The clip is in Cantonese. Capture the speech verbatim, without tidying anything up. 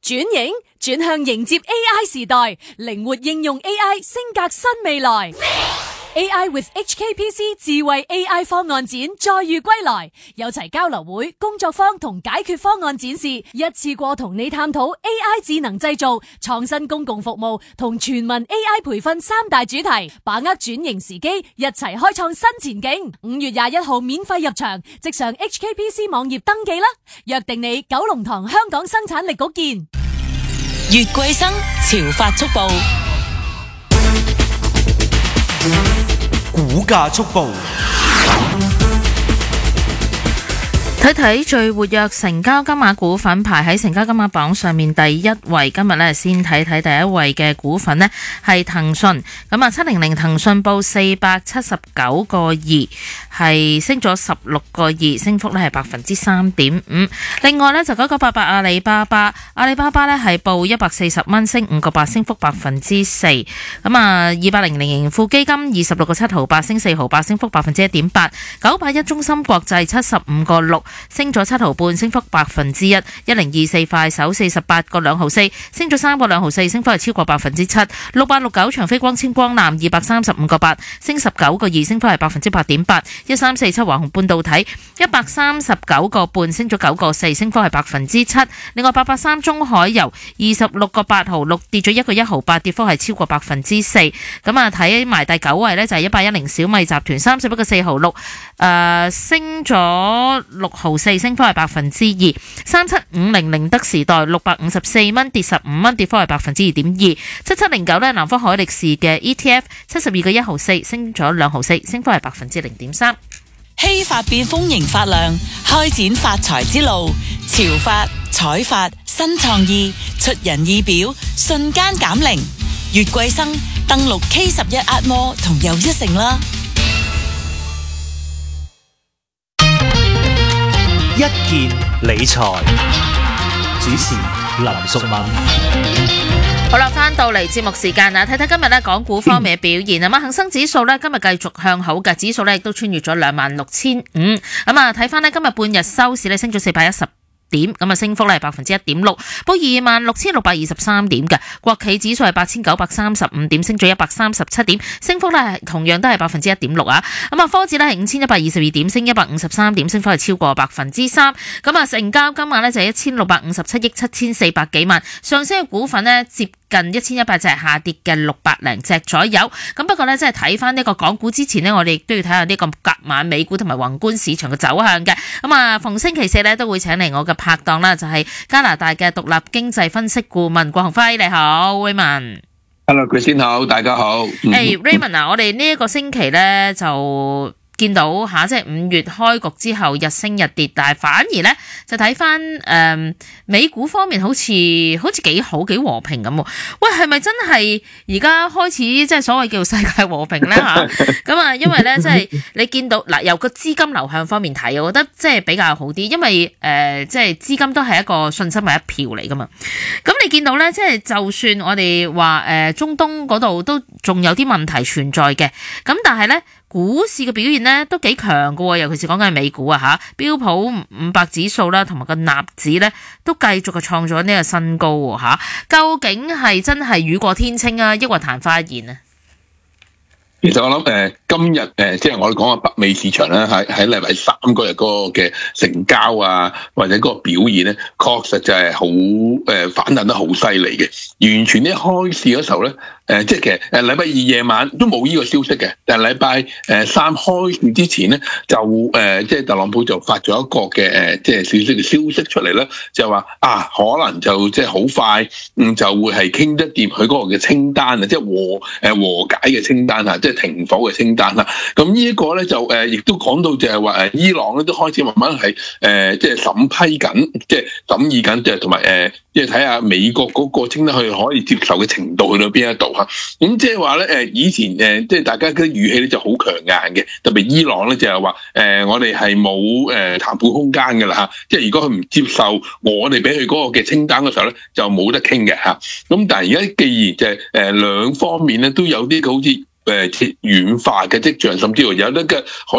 轉型轉向迎接 A I 時代，靈活應用 A I 升格新未來。A I with H K P C 智慧 A I 方案展再遇歸來，有齊交流會、工作坊同解決方案展示，一次過同你探討 A I 智能製造、創新公共服務同全民 A I 培訓三大主題，把握轉型時機，一齊開創新前景。五月廿一號免費入場，即上 H K P C 網頁登記啦！約定你九龍塘香港生產力局見。 月桂生潮發速報， 股價速報。 睇睇最活躍成交金額股份排喺成交金額榜上面第一位，今日呢先睇睇第一位嘅股份呢係騰訊，咁啊七零零騰訊報四百七十九個二，係升咗十六個二，升幅呢係百分之三點五。另外呢就九九八八阿里巴巴，阿里巴巴呢係報一百四十蚊，升五個八，升幅百分之四。咁啊二八零零盈富基金二十六個七毫八，升四毫八，升幅百分之一點八。九八一中芯國際七十五個六。升咗七毫半，升幅百分之一。一零二四快手四十八個兩毫四，升咗三個兩毫四，升幅係超過百分之七。六八六九長飛光纖光纜二百三十五個八，升十九個二，升幅係百分之八點八。一三四七華虹半導體一百三十九個半，升咗九個四，升幅係百分之七。另外八八三中海油二十六個八毫六，跌咗一個一毫八，跌幅係超過百分之四。咁啊睇埋第九位呢，就係一八一零小米集團三十一個四毫六，誒升咗六毫四，升幅係百分之二。三七五零寧德時代六百五十四蚊，跌十五蚊，跌幅係百分之二點二。七七零九呢，南方海力士嘅 E T F 七十二個一毫四，升咗兩毫四，升幅係百分之零點三。 希發變豐盈發亮，開展發財之路。潮發、彩發、新創意，出人意表，瞬間減零。月桂生登錄 K 十一壓摩同又一城啦。 一件理財主持林淑敏。 好啦，翻到嚟節目時間啦，睇睇今日咧港股方面嘅表現啊嘛，恒生指數咧今日繼續向好嘅，指數咧亦都穿越咗兩萬六千五，咁啊睇翻咧今日半日收市咧升咗四百一十點，咁啊升幅咧係百分之一點六，報二萬六千六百二十三點嘅。國企指數係八千九百三十五點，升咗一百三十七點，升幅咧同樣都係百分之一點六啊。咁啊科指咧係五千一百二十二點，升一百五十三點，升幅係超過百分之三。咁啊成交金額咧就係一千六百五十七億七千四百幾萬，上升嘅股份咧接近一千一百隻，下跌嘅六百零隻左右。咁不過咧，即係睇翻呢個港股之前呢，我哋亦都要睇下呢個隔晚美股同埋宏觀市場嘅走向嘅。咁啊，逢星期四咧都會請嚟我嘅拍檔啦，就係加拿大嘅獨立經濟分析顧問郭鴻輝，你好 Raymond。Hello， 佢先好，大家好。 誒、hey, Raymond 啊，我哋呢一個星期咧就見到吓，即係五月開局之後日升日跌，但係反而咧就睇翻誒美股方面好似好似幾好幾和平咁。喂，係咪真係而家開始即係所謂叫世界和平咧吓？咁啊，因為咧即係你見到嗱，由個資金流向方面睇，我覺得即係比較好啲，因為誒、呃、即係資金都係一個信心嘅一票嚟噶嘛。咁你見到咧，即係就算我哋話誒中東嗰度都仲有啲問題存在嘅，咁但係咧。股市嘅表現呢都幾強㗎喎，尤其是講緊係美股啊嚇，標普五百指數啦，同埋個納指呢都繼續嘅創咗呢個新高喎嚇。究竟係真係雨過天晴啊，抑或曇花一現啊？ 其實我諗誒、呃、今日誒、呃、即係我哋講嘅北美市場咧，喺喺禮拜三嗰日嗰個嘅成交啊，或者嗰個表現咧，確實就係好誒反彈得好犀利嘅。完全一開市嗰時候咧，誒、呃、即係其實誒禮拜二夜晚都冇呢個消息嘅，但係禮拜誒三開市之前咧，就誒、呃、即係特朗普就發咗一個嘅誒、呃、即係消息嘅消息出嚟咧，就話啊可能就即係好快嗯就會係傾得掂佢嗰個嘅清單啊，即係和誒、呃、和解嘅清單啊，即係停火嘅清單啦。咁呢一個咧就誒亦、呃、都講到就係話誒伊朗咧都開始慢慢係誒、呃、即係審批緊，即係審議緊，即係同埋誒即係睇下美國嗰個清單佢可以接受嘅程度去到邊一度嚇。咁即係話咧誒以前誒、呃、即係大家嘅語氣咧就好強硬嘅，特別伊朗咧就係話誒我哋係冇誒談判空間㗎啦嚇。即係如果佢唔接受我哋俾佢嗰個嘅清單嘅時候咧，就冇得傾嘅嚇。咁但係而家既然就係誒兩方面咧都有啲好似誒軟化嘅跡象，甚至乎有得嘅可